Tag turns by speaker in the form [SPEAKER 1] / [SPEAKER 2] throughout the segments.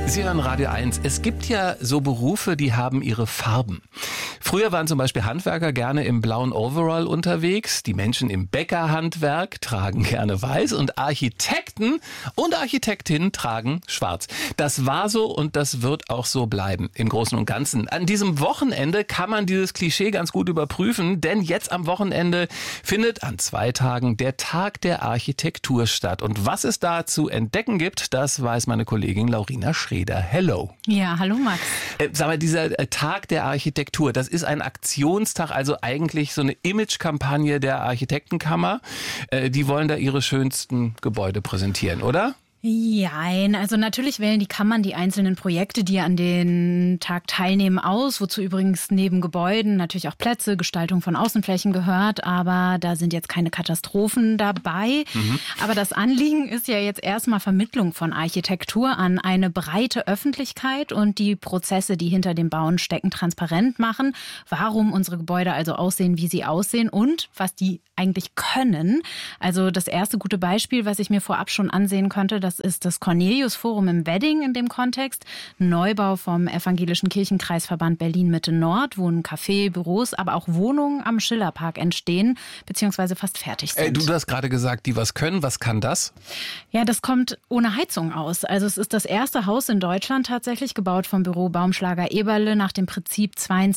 [SPEAKER 1] Sie hören Radio 1. Es gibt ja so Berufe, die haben ihre Farben. Früher waren zum Beispiel Handwerker gerne im blauen Overall unterwegs. Die Menschen im Bäckerhandwerk tragen gerne weiß und Architekten und Architektinnen tragen schwarz. Das war so und das wird auch so bleiben im Großen und Ganzen. An diesem Wochenende kann man dieses Klischee ganz gut überprüfen, denn jetzt am Wochenende findet an 2 Tagen der Tag der Architektur statt. Und was es da zu entdecken gibt, das weiß meine Kollegin Laurina Schreder. Hello.
[SPEAKER 2] Ja, hallo Max.
[SPEAKER 1] Sag mal, dieser Tag der Architektur, das ist ein Aktionstag, also eigentlich so eine Imagekampagne der Architektenkammer. Die wollen da ihre schönsten Gebäude präsentieren, oder?
[SPEAKER 2] Jein, also natürlich wählen die Kammern die einzelnen Projekte, die an den Tag teilnehmen, aus, wozu übrigens neben Gebäuden natürlich auch Plätze, Gestaltung von Außenflächen gehört, aber da sind jetzt keine Katastrophen dabei. Aber das Anliegen ist ja jetzt erstmal Vermittlung von Architektur an eine breite Öffentlichkeit und die Prozesse, die hinter dem Bauen stecken, transparent machen, warum unsere Gebäude also aussehen, wie sie aussehen und was die eigentlich können. Also das erste gute Beispiel, was ich mir vorab schon ansehen konnte, das ist das Cornelius-Forum im Wedding in dem Kontext. Neubau vom Evangelischen Kirchenkreisverband Berlin-Mitte-Nord, wo ein Café, Büros, aber auch Wohnungen am Schillerpark entstehen, beziehungsweise fast fertig sind.
[SPEAKER 1] Du hast gerade gesagt, die was können. Was kann das?
[SPEAKER 2] Ja, das kommt ohne Heizung aus. Also es ist das erste Haus in Deutschland tatsächlich, gebaut vom Büro Baumschlager Eberle nach dem Prinzip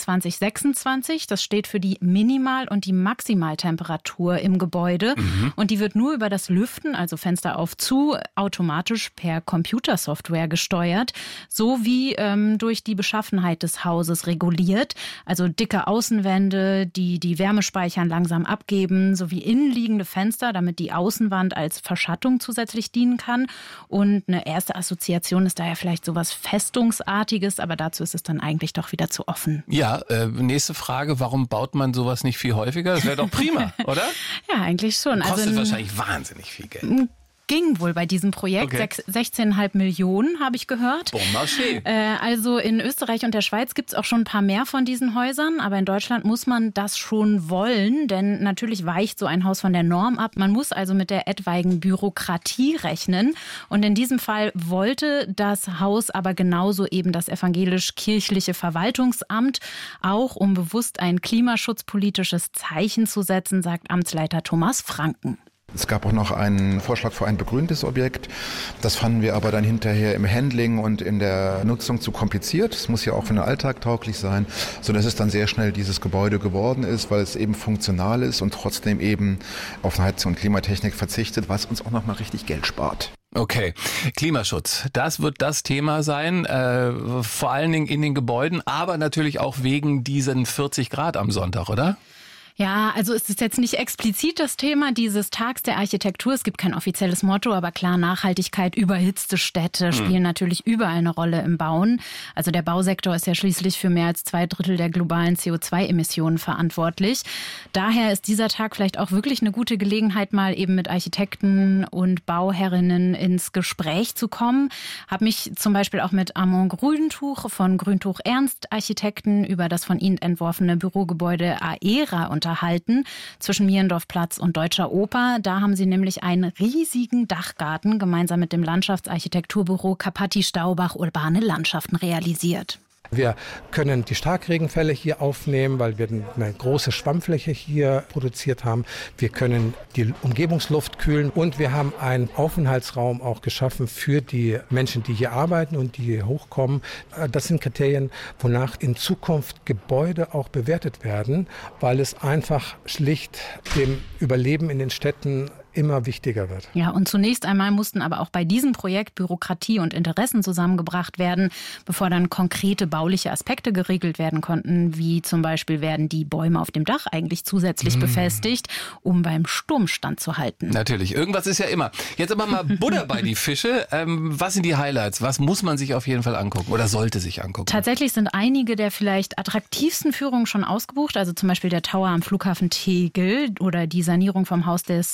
[SPEAKER 2] 22-26. Das steht für die Minimal- und die Maximaltemperatur im Gebäude. Und die wird nur über das Lüften, also Fenster auf zu, automatisch per Computersoftware gesteuert, sowie durch die Beschaffenheit des Hauses reguliert. Also dicke Außenwände, die die Wärme speichern, langsam abgeben, sowie innenliegende Fenster, damit die Außenwand als Verschattung zusätzlich dienen kann. Und eine erste Assoziation ist daher vielleicht sowas Festungsartiges, aber dazu ist es dann eigentlich doch wieder zu offen.
[SPEAKER 1] Ja, nächste Frage, warum baut man sowas nicht viel häufiger? Das wäre doch prima, oder?
[SPEAKER 2] Ja, eigentlich schon.
[SPEAKER 1] Kostet wahrscheinlich wahnsinnig viel Geld.
[SPEAKER 2] Ging wohl bei diesem Projekt.
[SPEAKER 1] Okay.
[SPEAKER 2] 16,5 Millionen, habe ich gehört.
[SPEAKER 1] Bon marché.
[SPEAKER 2] Also in Österreich und der Schweiz gibt es auch schon ein paar mehr von diesen Häusern, aber in Deutschland muss man das schon wollen, denn natürlich weicht so ein Haus von der Norm ab. Man muss also mit der etwaigen Bürokratie rechnen und in diesem Fall wollte das Haus aber genauso eben das evangelisch-kirchliche Verwaltungsamt, auch um bewusst ein klimaschutzpolitisches Zeichen zu setzen, sagt Amtsleiter Thomas Franken.
[SPEAKER 3] Es gab auch noch einen Vorschlag für ein begrüntes Objekt. Das fanden wir aber dann hinterher im Handling und in der Nutzung zu kompliziert. Es muss ja auch für den Alltag tauglich sein, sodass es dann sehr schnell dieses Gebäude geworden ist, weil es eben funktional ist und trotzdem eben auf Heizung und Klimatechnik verzichtet, was uns auch nochmal richtig Geld spart.
[SPEAKER 1] Okay, Klimaschutz, das wird das Thema sein, vor allen Dingen in den Gebäuden, aber natürlich auch wegen diesen 40 Grad am Sonntag, oder?
[SPEAKER 2] Ja, also es ist jetzt nicht explizit das Thema dieses Tags der Architektur. Es gibt kein offizielles Motto, aber klar, Nachhaltigkeit, überhitzte Städte spielen natürlich überall eine Rolle im Bauen. Also der Bausektor ist ja schließlich für mehr als 2/3 der globalen CO2-Emissionen verantwortlich. Daher ist dieser Tag vielleicht auch wirklich eine gute Gelegenheit, mal eben mit Architekten und Bauherrinnen ins Gespräch zu kommen. Habe mich zum Beispiel auch mit Armand Grüntuch von Grüntuch Ernst Architekten über das von ihnen entworfene Bürogebäude Aera unterhalten, zwischen Mierendorfplatz und Deutscher Oper. Da haben sie nämlich einen riesigen Dachgarten gemeinsam mit dem Landschaftsarchitekturbüro Capatti Staubach Urbane Landschaften realisiert.
[SPEAKER 4] Wir können die Starkregenfälle hier aufnehmen, weil wir eine große Schwammfläche hier produziert haben. Wir können die Umgebungsluft kühlen und wir haben einen Aufenthaltsraum auch geschaffen für die Menschen, die hier arbeiten und die hier hochkommen. Das sind Kriterien, wonach in Zukunft Gebäude auch bewertet werden, weil es einfach schlicht dem Überleben in den Städten immer wichtiger wird.
[SPEAKER 2] Ja, und zunächst einmal mussten aber auch bei diesem Projekt Bürokratie und Interessen zusammengebracht werden, bevor dann konkrete bauliche Aspekte geregelt werden konnten, wie zum Beispiel werden die Bäume auf dem Dach eigentlich zusätzlich befestigt, um beim Sturm standzuhalten.
[SPEAKER 1] Natürlich, irgendwas ist ja immer. Jetzt aber mal Butter bei die Fische. Was sind die Highlights? Was muss man sich auf jeden Fall angucken oder sollte sich angucken?
[SPEAKER 2] Tatsächlich sind einige der vielleicht attraktivsten Führungen schon ausgebucht, also zum Beispiel der Tower am Flughafen Tegel oder die Sanierung vom Haus des Deutschen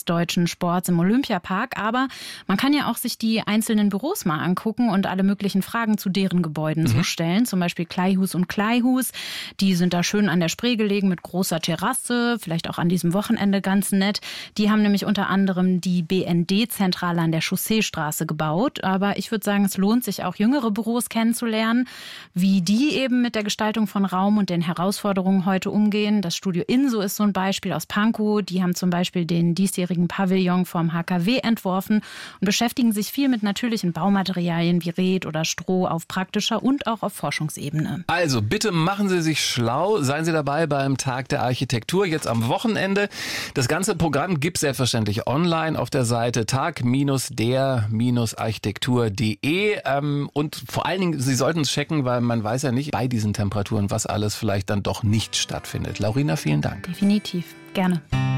[SPEAKER 2] Sports im Olympiapark. Aber man kann ja auch sich die einzelnen Büros mal angucken und alle möglichen Fragen zu deren Gebäuden so stellen. Zum Beispiel Kleihues und Kleihus. Die sind da schön an der Spree gelegen mit großer Terrasse, vielleicht auch an diesem Wochenende ganz nett. Die haben nämlich unter anderem die BND-Zentrale an der Chausseestraße gebaut. Aber ich würde sagen, es lohnt sich auch, jüngere Büros kennenzulernen, wie die eben mit der Gestaltung von Raum und den Herausforderungen heute umgehen. Das Studio Inso ist so ein Beispiel aus Pankow. Die haben zum Beispiel den diesjährigen Pavillon vom HKW entworfen und beschäftigen sich viel mit natürlichen Baumaterialien wie Red oder Stroh auf praktischer und auch auf Forschungsebene.
[SPEAKER 1] Also bitte machen Sie sich schlau, seien Sie dabei beim Tag der Architektur jetzt am Wochenende. Das ganze Programm gibt es selbstverständlich online auf der Seite tag-der-architektur.de und vor allen Dingen, Sie sollten es checken, weil man weiß ja nicht bei diesen Temperaturen, was alles vielleicht dann doch nicht stattfindet. Laurina, vielen Dank.
[SPEAKER 2] Definitiv, gerne.